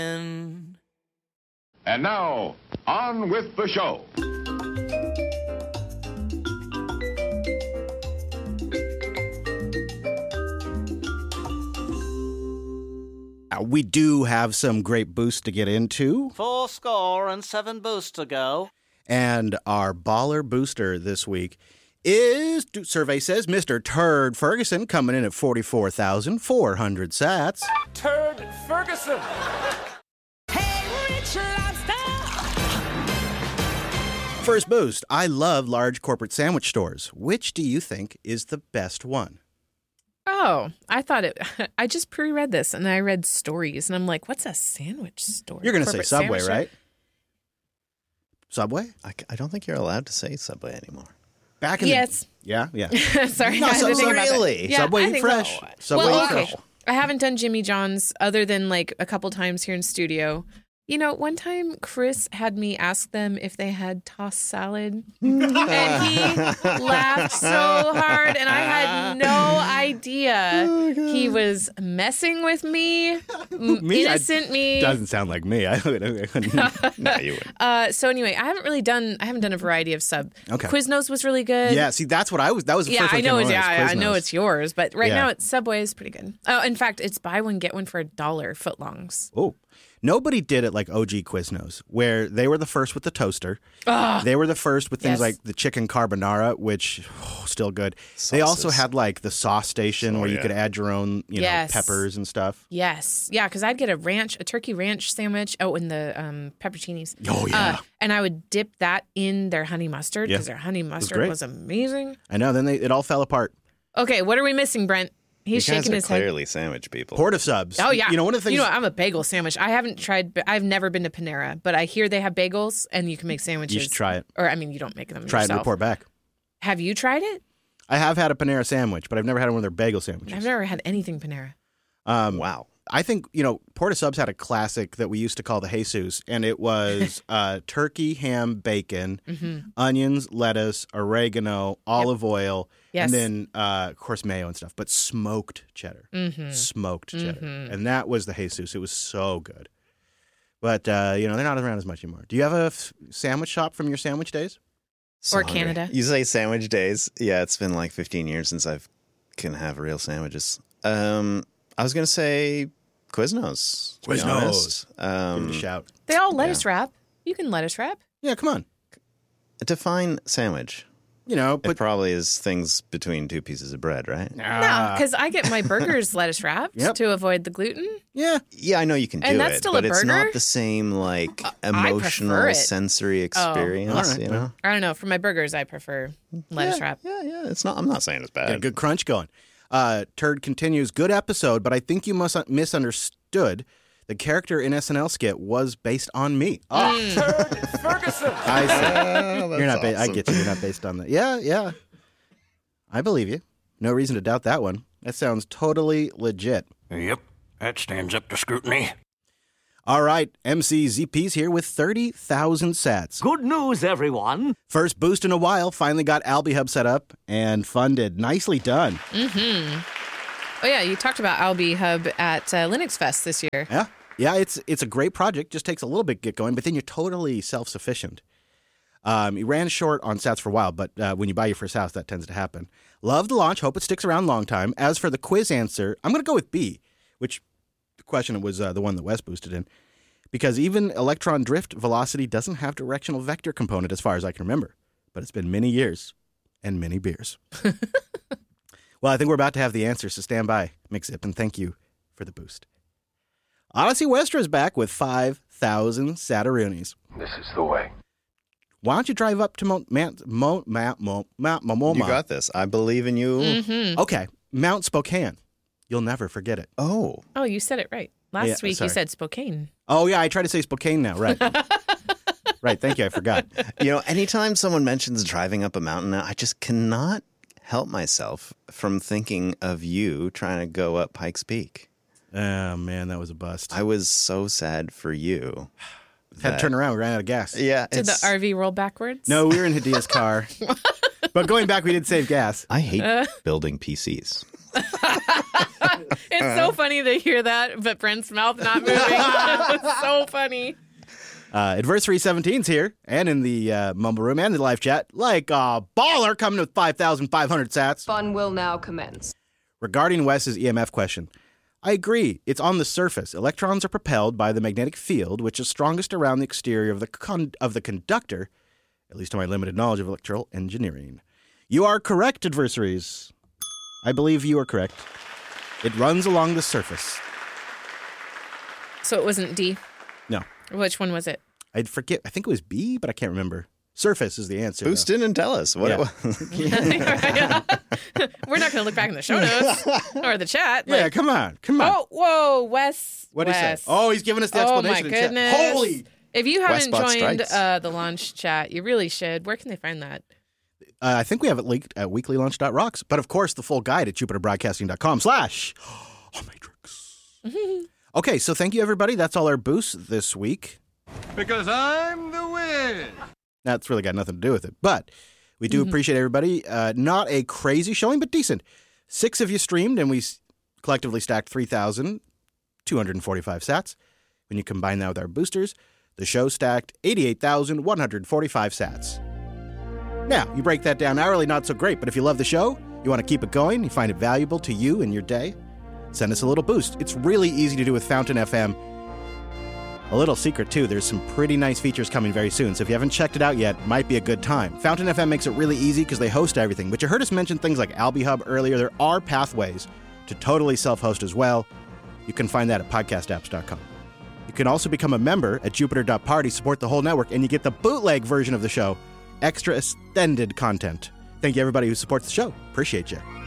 And now, on with the show. We do have some great boosts to get into. 7 boosts to go. And our baller booster this week is, survey says, Mr. Turd Ferguson, coming in at 44,400 sats. Turd Ferguson. Hey, Rich Lobster. First boost, I love large corporate sandwich stores. Which do you think is the best one? Oh, I just pre-read this and I read stories and I'm like, what's a sandwich store? You're going to say Subway, right? Subway? I don't think you're allowed to say Subway anymore. Back in yes. Yeah. Sorry. No, I had to think about that. really. Yeah, Subway I Eat think Fresh. so. Subway Well, Eat okay. Fresh. I haven't done Jimmy John's other than like a couple times here in studio. You know, one time Chris had me ask them if they had tossed salad, and he laughed so hard, and I had no idea he was messing with me, innocent me. Doesn't sound like me. I couldn't. No, you wouldn't. So anyway, I haven't done a variety of sub. Okay. Quiznos was really good. Yeah, see, that was the first one. I know. I Quiznos. know it's yours, but right Yeah. now it's Subway is pretty good. Oh, in fact, it's buy one get one for $1 footlongs. Oh, nobody did it like OG Quiznos, where they were the first with the toaster. They were the first with things Yes. like the chicken carbonara, which still good. They also Sauces. had like the sauce station where you yeah. could add your own, Yes. peppers and stuff. Yes, yeah, because I'd get a turkey ranch sandwich. Oh, and the pepperoncinis. Oh, yeah. And I would dip that in their honey mustard Yeah. because their honey mustard great. was amazing. I know. Then it all fell apart. Okay, what are we missing, Brent? He's You guys shaking are his head. clearly sandwich people. Port of subs. Oh yeah, one of the things. I'm a bagel sandwich. I haven't tried. I've never been to Panera, but I hear they have bagels and you can make sandwiches. You should try it. Or I mean, you don't make them Try it yourself. and report back. Have you tried it? I have had a Panera sandwich, but I've never had one of their bagel sandwiches. I've never had anything Panera. Wow. I think, Port of Subs had a classic that we used to call the Jesus, and it was turkey, ham, bacon, onions, lettuce, oregano, olive oil, Yes. and then, of course, mayo and stuff, but smoked cheddar. Smoked cheddar. And that was the Jesus. It was so good. But, they're not around as much anymore. Do you have a sandwich shop from your sandwich days? So Or hungry. Canada. You say sandwich days. Yeah, it's been like 15 years since I can have real sandwiches. I was going to say Quiznos. to be Quiznos. honest. Give it a shout. They all lettuce wrap. You can lettuce wrap. Yeah, come on. Define sandwich. But It probably is things between two pieces of bread, right? No, because I get my burgers lettuce wrapped Yep. to avoid the gluten. yeah. Yeah, I know you can do And that's it, still but a it's burger? not the same prefer emotional it. sensory experience. all right. You know? I don't know. For my burgers, I prefer lettuce wrap. Yeah. It's not. I'm not saying it's bad. Got a good crunch going. Turd continues, good episode, but I think you must misunderstood. The character in SNL skit was based on me. Turd Ferguson. I see. You're not. I awesome. get you. You're not based on that. Yeah. I believe you. No reason to doubt that one. That sounds totally legit. Yep, that stands up to scrutiny. All right, MC ZP's here with 30,000 sats. Good news, everyone. First boost in a while. Finally got Albie Hub set up and funded. Nicely done. Oh yeah, you talked about Albie Hub at Linux Fest this year. Yeah. It's a great project. Just takes a little bit to get going, but then you're totally self-sufficient. You ran short on sats for a while, but when you buy your first house, that tends to happen. Love the launch. Hope it sticks around a long time. As for the quiz answer, I'm going to go with B, which the question was the one that Wes boosted in, because even electron drift velocity doesn't have directional vector component as far as I can remember. But it's been many years and many beers. Well, I think we're about to have the answer, so stand by, Mixip, and thank you for the boost. Odyssey Westra is back with 5,000 Sataroonies. This is the way. Why don't you drive up to Mount Momoma? You got this. I believe in you. Okay, Mount Spokane. You'll never forget it. Oh, Oh, you said it right. Last Yeah, week sorry. you said Spokane. Oh, yeah, I try to say Spokane now. Right. Right, thank you. I forgot. anytime someone mentions driving up a mountain now, I just cannot help myself from thinking of you trying to go up Pikes Peak. Oh, man, that was a bust. I was so sad for you. Had to turn around. We ran out of gas. Yeah. Did the RV roll backwards? No, we were in Hadia's car. But going back, we did save gas. I hate building PCs. It's so funny to hear that, but Brent's mouth not moving. It's so funny. Adversary 17's here, and in the Mumble Room and the live chat, like a baller coming with 5,500 sats. Fun will now commence. Regarding Wes's EMF question, I agree. It's on the surface. Electrons are propelled by the magnetic field, which is strongest around the exterior of the conductor, at least to my limited knowledge of electrical engineering. You are correct, adversaries. I believe you are correct. It runs along the surface. So it wasn't D? No. Which one was it? I'd forget. I think it was B, but I can't remember. Surface is the answer. Boost in and tell us what it was. We're not going to look back in the show notes or the chat. Yeah, come on. Oh, whoa, Wes. What did he say? Wes. Oh, he's giving us the explanation. Oh, my goodness. In chat. Holy! If you haven't Westbot joined strikes. the launch chat, you really should. Where can they find that? I think we have it linked at weeklylaunch.rocks. But of course, the full guide at jupiterbroadcasting.com/Matrix. Okay, so thank you, everybody. That's all our boosts this week. Because I'm the Wiz. That's really got nothing to do with it. But we do appreciate everybody. Not a crazy showing, but decent. 6 of you streamed, and we collectively stacked 3,245 sats. When you combine that with our boosters, the show stacked 88,145 sats. Now, you break that down hourly, not so great, but if you love the show, you want to keep it going, you find it valuable to you and your day, send us a little boost. It's really easy to do with Fountain FM. A little secret, too, there's some pretty nice features coming very soon, so if you haven't checked it out yet, it might be a good time. Fountain FM makes it really easy because they host everything, but you heard us mention things like AlbiHub earlier. There are pathways to totally self-host as well. You can find that at podcastapps.com. You can also become a member at Jupiter.Party, support the whole network, and you get the bootleg version of the show, extra extended content. Thank you, everybody who supports the show. Appreciate you.